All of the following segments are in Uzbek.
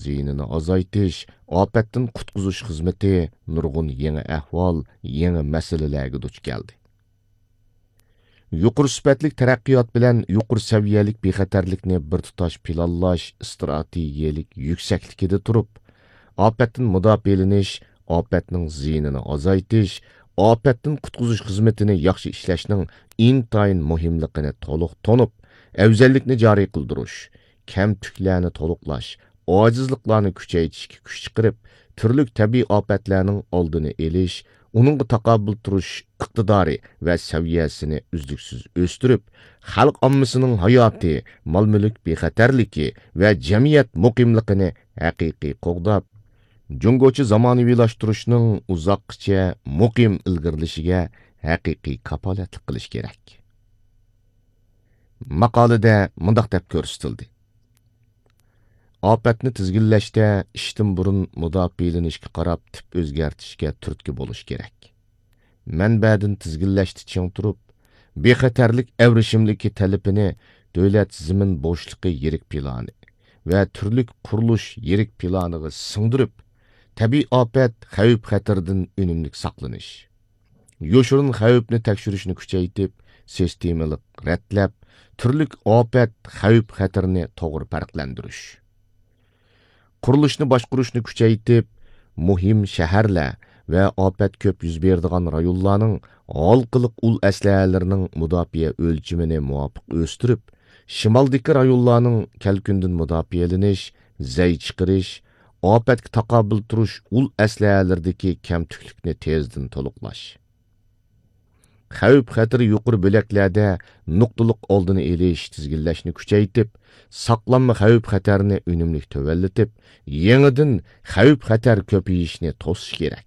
ziyinini azaytish, ofatdan qutqizish xizmati nurg'un yangi ahvol, yangi masalalarga duch keldi. Yuqori sifatlik taraqqiyot bilan yuqori saviyalik bexatarlikni bir tutash planlash strategiyalik yuksakligida turib, ofatdan mudofialanish, ofatning ziyinini azaytish, ofatdan qutqizish xizmatini yaxshi ishlashning intayin muhimligini to'liq tonib, afzallikni joriy qildirish, kamtuklarni to'liqlash, ojizliklarni kuchaytirishga kuch chiqarib, turli tabiiy ofatlarning oldini olish, uningga taqobil turish iqtidori va saviyasini uzluksiz o'stirib, xalq ommasining hayoti, mol-mulk bexatarligi va jamiyat muqimligini haqiqiy qo'g'dab, Jungochi zamonaviylashtirishning uzoqcha muqim ilgirlishiga haqiqiy kapolatlik qilish kerak. Maqolada mundaq deb ko'rsatildi. Ofatni tizginlashda ishdan burun mudofialanishga qarab tip o'zgartishga turtki bo'lish kerak. Manbadan tizginlashda ching turib, bexatarlik avrishimligi talabini davlat zimin bo'shliqi yirik plani va turli qurilish yirik planiga singdirib, tabiiy ofat xavf xatardan unumli saqlanish. Yoshirin xavfni tekshirishni kuchaytirib, sistemalik ratlab, turli ofat xavf xatarni to'g'ri farqlantirish. Qurilishni boshqarishni kuchaytirib, muhim shaharlar va ofat ko'p yuz beradigan rayonlarning halqiliq ul aslahalarining mudofaa o'lchimini muvofiq o'stirib, shimoldagi rayonlarning kalkundan mudofialanish, zay chiqarish, ofatga taqobil turish ul aslahalardagi kamtuklikni tezdan to'liqlash. Xavf xatiri yuqori bo'laklarda nuqtaliq oldini olish, tizginlashni kuchaytirib, saqlanma xavf xatarni unumli tövallatib, yangidan xavf xatar ko'payishni to'sish kerak.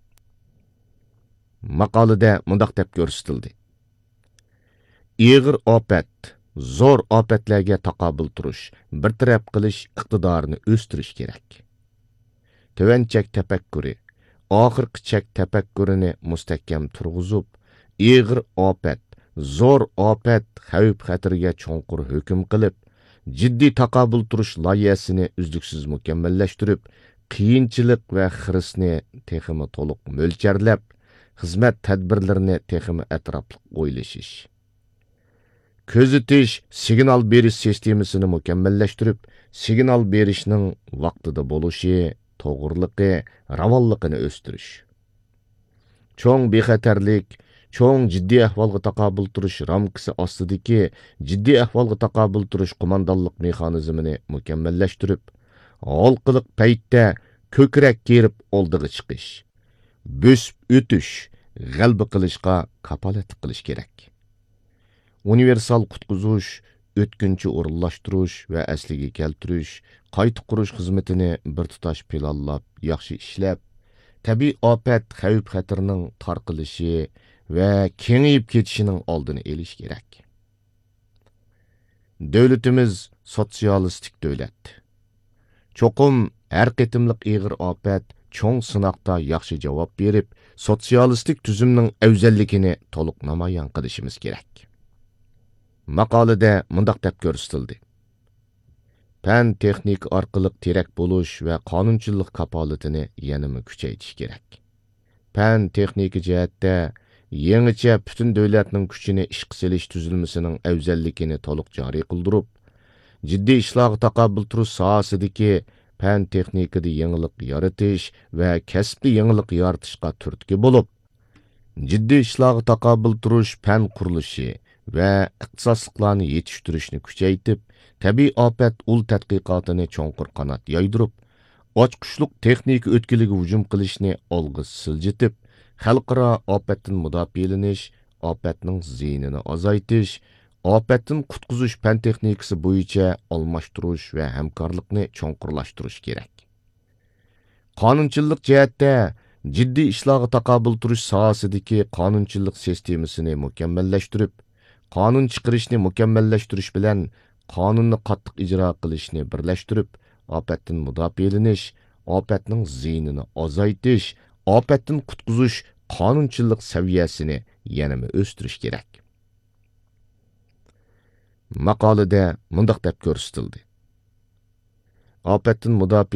Maqolada mundaq deb ko'rsatildi. Ig'ir ofat, zo'r ofatlarga taqobil turish, bir taraf qilish iqtidorini o'stirish kerak. Tovanchak tafakkuri, oxirgi chak tafakkurini mustahkam turg'izib, ig'ir ofat, zo'r ofat xavf xatiriga cho'nqur hukm qilib, jiddiy taqobil turish loyihasini uzluksiz mukammallashtirib, qiyinchilik va xirisni texmi to'liq mo'lcharlab, xizmat tadbirlarini texmi atrofli o'ylashish. Ko'zitish, signal berish sistemasini mukammallashtirib, signal berishning vaqtida bo'lishi, to'g'riliqi, ravonligini o'stirish. Cho'ng bexatarlik, cho'ng jiddiy ahvolga taqobil turish ramkasi ostidagi jiddiy ahvolga taqobil turish qo'mondonlik mexanizmini mukammallashtirib, halqiliq paytda ko'krak kerib oldiga chiqish, bo'sib o'tish, g'alba qilishga kapolatlik qilish kerak. Universal qutqizish, o'tkinchi o'rinlashtirish va asliga keltirish, qayta qurish xizmatini bir tutash planlab, yaxshi ishlab, tabiiy ofat xavf xatarining tarqalishi va kengayib ketishining oldini olish kerak. Davlatimiz sotsialistik davlat. Cho'qim har qitimliq ig'ir ofat, cho'ng sinoqda yaxshi javob berib, sotsialistik tuzumning afzalligini to'liq namoyon qilishimiz kerak. Maqolada mundaq deb ko'rsatildi. Fan texnik orqali terak bo'lish va qonunchilik kapolatini yanada kuchaytirish kerak. Fan texniki jihatda yangicha butun davlatning kuchini ishga solish tuzilmasining afzalligini to'liq joriy qildirib, jiddiy ishlarga taqobil turish sohasidagi fan texnikada yangilik yaratish va kasbiy yangilik yaratishga turtki bo'lib, jiddiy ishlarga taqobil turish fan qurilishi va ixtisosliklarni yetishtirishni kuchaytirib, tabiiy ofat ul tadqiqotini cho'nqur qanot yoydirib, ochqushliq texnika o'tkiliga hujum qilishni olg'a siljitib, xalqaro ofatdan mudofialanish, ofatning ziyinini azaytish, ofatdan qutqizish fan texnikasi bo'yicha almashtirish va hamkorlikni cho'nqurlashtirish kerak. Qonunchilik jihatda jiddiy ishlarga taqobil turish sohasidagi qonunchilik sistemasini mukammallashtirib, qonun chiqarishni mukammallashtirish bilan qonunni qattiq ijro qilishni birlashtirib, ofatdan mudofialanish, ofatning ziyinini azaytish, ofatdan qutqizish qonunchilik saviyasini yanada o'stirish kerak. Maqolada mundaq deb ko'rsatildi. Ofatdan